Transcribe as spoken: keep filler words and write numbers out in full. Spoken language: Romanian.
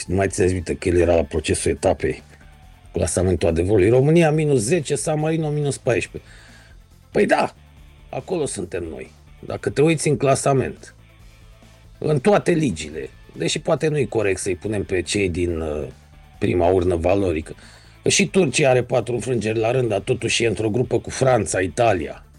mai țineți minte că el era la procesul etapei, clasamentul adevărului. România minus zece, San Marino minus paisprezece. Păi da, acolo suntem noi. Dacă te uiți în clasament, în toate ligile, deși poate nu e corect să-i punem pe cei din uh, prima urnă valorică. Și Turcia are patru înfrângeri la rând, dar totuși e într-o grupă cu Franța, Italia.